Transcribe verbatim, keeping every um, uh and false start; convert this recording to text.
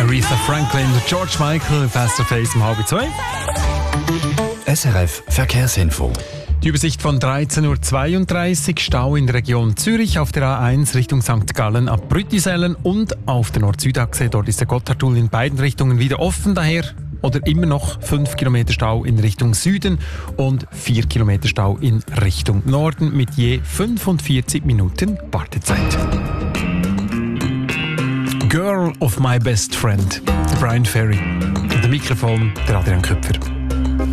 Aretha Franklin, George Michael, Face to Face um halb zwei. S R F Verkehrsinfo. Die Übersicht von dreizehn Uhr zweiunddreißig, Stau in der Region Zürich auf der A eins Richtung Sankt Gallen ab Brüttisellen und auf der Nord-Süd-Achse. Dort ist der Gotthardtunnel in beiden Richtungen wieder offen, daher oder immer noch fünf Kilometer Stau in Richtung Süden und vier Kilometer Stau in Richtung Norden mit je fünfundvierzig Minuten Wartezeit. Girl of my best friend, der Brian Ferry. Und der Mikrofon, der Adrian Köpfer.